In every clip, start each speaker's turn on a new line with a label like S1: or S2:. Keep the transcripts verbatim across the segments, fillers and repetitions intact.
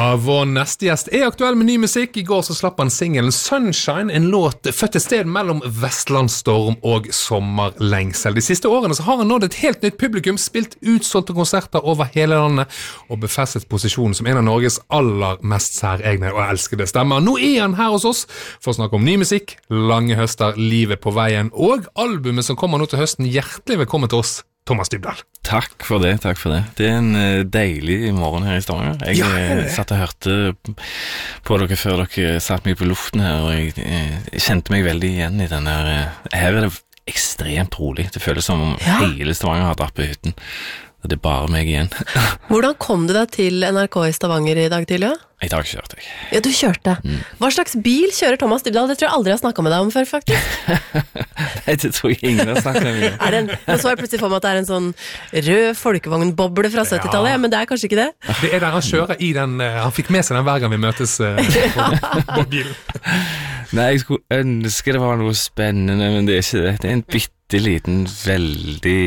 S1: Ja, vår neste gjest er aktuell med ny musikk. I går så slapp han singelen Sunshine, en låt født et sted mellom Vestlandsstorm og sommerlengsel. De siste årene så har han nådd et helt nytt publikum, spilt utsolgte konserter over hele landet og befestet posisjonen som en av Norges aller mest særegne og elskede stemmer. Nå er han her hos oss for å snakke om ny musikk, lange høster, livet på veien og albumet som kommer nå til høsten. Hjertelig velkommen til oss, Thomas Dybdahl.
S2: Takk for det, takk for det. Det er en uh, deilig morgen her i Stavanger. Jeg ja, uh, satt og hørte på dere før dere satt meg på luften her, og jeg, uh, jeg kjente meg veldig igjen i den der. Uh, her er det ekstremt rolig. Det føles som om ja. hele Stavanger har dratt på hytten. Og det er bare meg igjen.
S3: Hvordan kom du deg til N R K i Stavanger i dag tidlig? Ja?
S2: I dag kjørte jeg.
S3: Ja, du kjørte. Mm. Hva slags bil kjører Thomas Dybdahl? Det tror jeg aldri har snakket med deg om før, faktisk.
S2: Nei, det tror jeg ingen har snakket med meg om.
S3: Er det en, men så er det plutselig for meg at det er en sånn rød folkevognboble fra syttitallet, ja. Men det er kanskje ikke det?
S1: Det er der han kjører i den, han fikk med seg den hver gang vi møtes uh, på, på bilen.
S2: Nei, jeg skulle ønske det var noe spennende, men det er ikke det. Det er en bitteliten, veldig...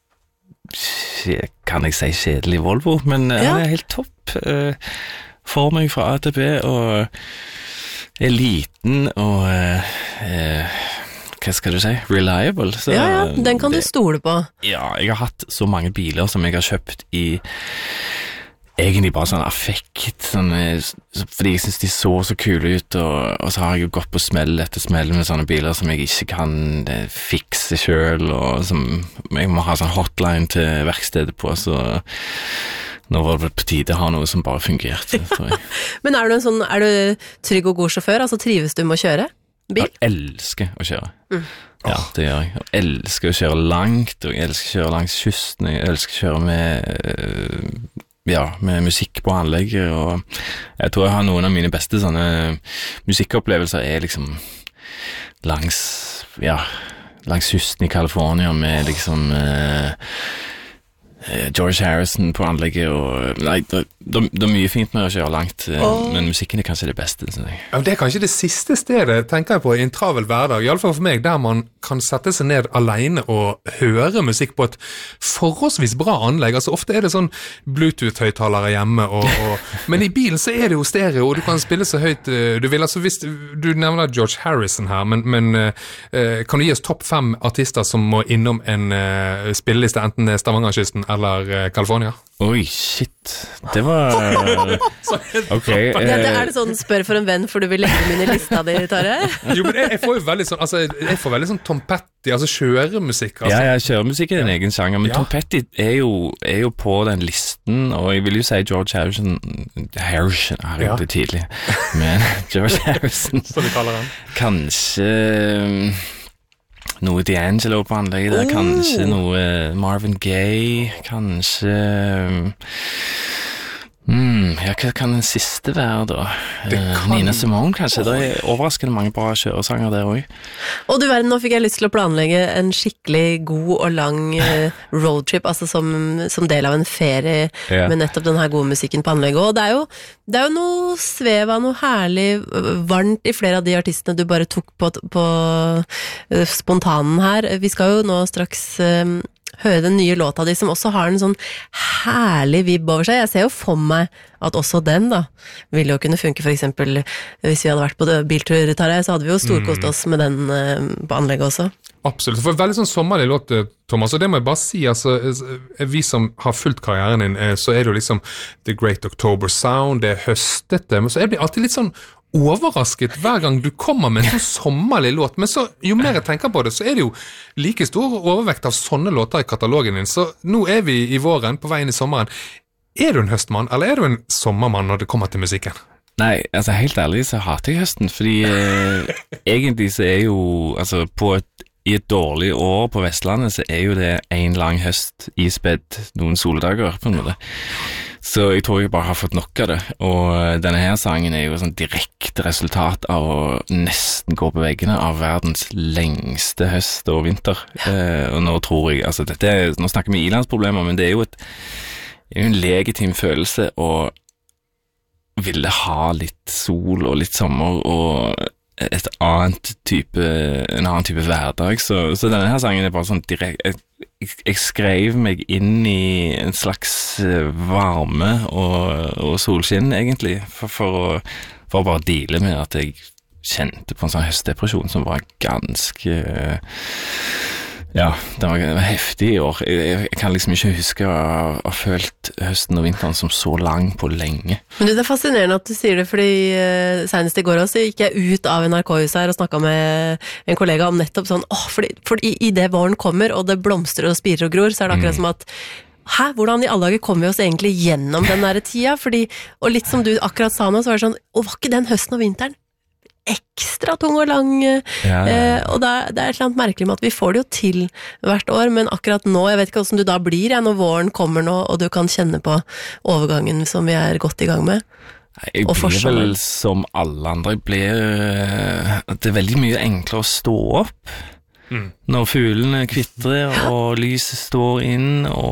S2: kan jeg si kjedelig Volvo, men ja. han er helt topp uh, for meg fra A til B, og er liten og uh, uh, hva skal du si, reliable. Så,
S3: ja, ja, den kan det, du stole på.
S2: Ja, jeg har hatt så mange biler som jeg har kjøpt i egentlig bare sånn affekt, sånn, fordi jeg synes de så så kule ut, og, og så har jeg jo gått på smell etter smell med sånne biler som jeg ikke kan eh, fikse selv, og som jeg må ha sånn hotline til verkstedet på, så nå var det på tide å ha noe som bare fungerte, tror jeg.
S3: Men er du en sånn, er du trygg og god sjåfør? Altså trives du med å kjøre bil?
S2: Jeg elsker å kjøre. Mm. Ja, det gjør jeg. Jeg elsker å kjøre langt, og jeg elsker å kjøre langs kysten, jeg elsker å kjøre med... Øh, ja, med musikk på anlegget, og jeg tror jeg har noen av mine beste sånne musikkopplevelser er liksom langs, ja, langs kysten i California med liksom eh, George Harrison på anlegget, og nei, det, det, det er mye fint med å kjøre langt, oh. men musikken er kanskje det beste, synes jeg.
S1: Ja, det er kanskje det siste stedet, tenker jeg på, i en travel hverdag, i alle fall for meg, der man kan sette seg ned alene og høre musikk på et forholdsvis bra anlegg. Altså ofte er det sånn Bluetooth-høyttalere hjemme, og, og, men i bilen så er det jo stereo, og du kan spille så høyt du vil. Altså hvis du nevner George Harrison her, men, men uh, kan du gi oss topp fem artister som må innom en uh, spilleliste, enten Stavangerkysten eller uh, California?
S2: Oi, shit. Det var... ok.
S3: Ja, det er det sånn, spør for en venn, for du vil legge min i lista di, Tarre?
S1: Jo, men jeg, jeg får jo veldig sånn, altså, jeg får veldig sånn Tom Petty, altså kjøremusikk. Altså.
S2: Ja, ja, kjøremusikk er en egen sjanger, men ja. Tom Petty er jo, er jo på den listen, og jeg vil jo si George Harrison, Harrison, er jo ja. det tidlig, men George Harrison,
S1: så vi kaller han.
S2: Kanskje... noe D'Angelo på anlegget der, oh. kanskje noe Marvin Gaye, kanskje mm, ja, hva kan den siste være da? Kan... Nina Simone kanskje, det er overraskende mange bra kjøresanger der også.
S3: Og du verden, nå fikk jeg lyst til å planlegge en skikkelig god og lang roadtrip, altså som, som del av en ferie ja. med nettopp den her gode musikken på anlegget, og det er jo, det er jo noe svev av noe herlig varmt i flere av de artistene du bare tok på, på spontanen her. Vi skal jo nå straks um, høre den nye låta di, som også har en sånn herlig vibb over seg. Jeg ser jo for meg at også den da, ville jo kunne funke, for eksempel hvis vi hadde vært på biltur, Tarjei, så hadde vi jo storkost oss med den uh, på anlegget også.
S1: Absolutt, for veldig sånn sommerlig låt, Thomas, og det må jeg bare si, altså, vi som har fulgt karrieren din, så er det jo liksom The Great October Sound, det er høstete, men så er det alltid litt sånn overrasket hver gang du kommer med en sånn sommerlig låt, men så, jo mer jeg tenker på det, så er det jo like stor overvekt av sånne låter i katalogen din, så nå er vi i våren, på veien i sommeren. Er du en høstmann, eller er du en sommermann når det kommer til musikken?
S2: Nei, altså helt ærlig så hater jeg høsten, fordi eh, egentlig så er jo, altså på et, i et dårlig år på Vestlandet, så er jo det en lang høst ispedd noen soldager på en måte. Så jeg tror jeg bare har fått nok av det, og denne her sangen er jo sånn direkte resultat av å nesten gå på veggene av verdens lengste høst og vinter. Eh, og nå tror jeg, altså dette er, nå snakker vi ilandsproblemer, men det er jo et, det er jo en legitim følelse å ville ha litt sol og litt sommer, og et annet type, en annen type hverdag, så, så denne her sangen er bare sånn direkte, jeg, jeg skrev meg inn i en slags varme og, og solskinn egentlig, for, for, å, for å bare deale med at jeg kjente på en sånn høstdepresjon som var ganske, ja, det var, det var heftig i år. Jeg, jeg kan liksom ikke huske å ha, ha følt høsten og vinteren som så lang på lenge.
S3: Men det er fascinerende at du sier det, fordi uh, senest i går også gikk jeg ut av N R K-huset her og snakket med en kollega om nettopp sånn, åh, fordi, fordi i det våren kommer, og det blomstrer og spirer og gror, så er det akkurat mm. som at hæ, hvordan i alle dager kommer vi oss egentlig gjennom den der tida? Fordi, og litt som du akkurat sa nå, så var det sånn, å, var ikke den høsten og vinteren ekstra tung og lang, ja, ja. Eh, og det er, det er et eller annet merkelig med at vi får det jo til hvert år, men akkurat nå, jeg vet ikke hvordan du da blir, ja, når våren kommer nå, og du kan kjenne på overgangen som vi er godt i gang med.
S2: Jeg blir vel som alle andre, jeg blir, det er veldig mye enklere å stå opp, mm. når fuglene kvitrer, og lyset står inn,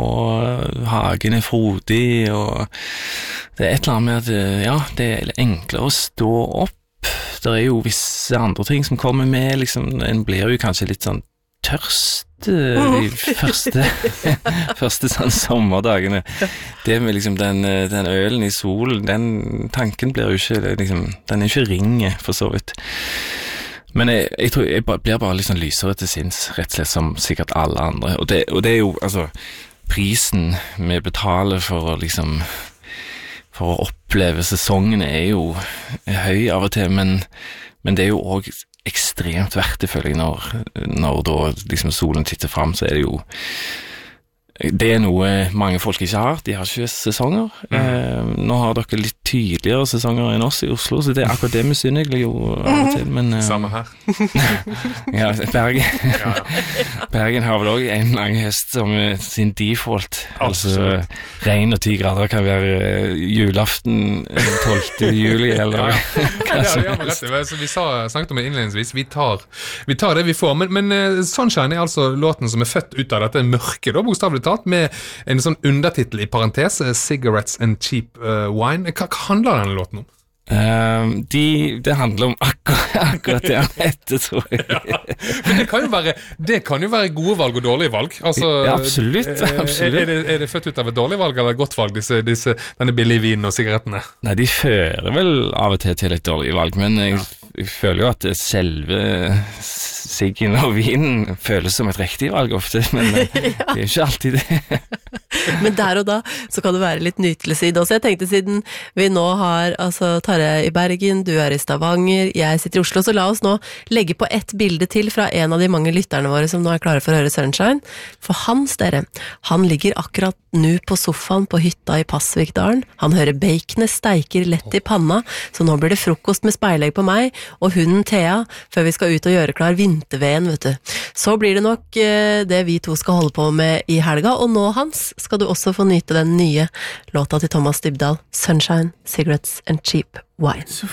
S2: og hagen er frodig, og det er et eller annet med at, ja, det er enklere å stå opp. Det er jo visse andre ting som kommer med, liksom, en blir jo kanskje litt sånn tørst de første, første sånn sommerdagene. Det med liksom den, den ølen i solen, den tanken blir jo ikke, liksom, den er ikke ringe for så vidt. Men jeg, jeg tror jeg blir bare litt sånn lysere til sinns, rett og slett som sikkert alle andre. Og det, og det er jo, altså, prisen vi betaler for å liksom for å oppleve sesongen er jo høy av og til, men, men det er jo også ekstremt verdt det, føler jeg, når, når da liksom solen titter frem, så er det jo det er noe mange folk ikke har, de har ikke sesonger. Mm. Eh, nå har dere litt tydeligere sesonger enn oss i Oslo, så det er akkurat det misunner jeg jo av og til, men eh,
S1: samme her.
S2: Ja, Bergen ja, ja. Bergen har vel også en lang høst som sin default, altså regn og ti grader kan være julaften tolvte juli, eller
S1: ja, ja. Ja, det gjør man rett i. Så vi sa, snakket om det innledningsvis, vi tar, vi tar det vi får, men, men uh, Sunshine er altså låten som er født ut av dette mørke, da, bokstavlig talt, med en sånn undertitel i parentes, Cigarettes and Cheap uh, Wine. Hva, hva handler denne låten om?
S2: Uh, de, det handler om akkurat, akkurat det han heter, tror jeg. Ja,
S1: men det kan jo være, det kan jo være gode valg og dårlige valg. Altså,
S2: ja, absolutt, absolutt.
S1: Er, er, det, er det født ut av et dårlig valg eller et godt valg, disse, disse, denne billige vinen og sigarettene?
S2: Nei, de fører vel av og til til et dårlig valg, men jeg, ja. jeg føler jo at selve siggen og vinen føles som et riktig valg ofte, men ja. Det er jo ikke alltid det.
S3: Men der og da så kan det være litt nytelse i det også. Jeg tenkte siden vi nå har, altså Tarjei i Bergen, du er i Stavanger, jeg sitter i Oslo, så la oss nå legge på ett bilde til fra en av de mange lytterne våre som nå er klare for å høre Sunshine. For Hans, dere, han ligger akkurat nå på sofaen på hytta i Pasvikdalen. Han hører baconet steiker lett i panna, så nå blir det frokost med speilegg på meg og hunden Thea, før vi skal ut og gjøre klar vinterveden, vet du. Så blir det nok eh, det vi to skal holde på med i helga, og nå, Hans, skal du også få nyte den nye låta til Thomas Dybdahl, Sunshine, Cigarettes and Cheap Wine.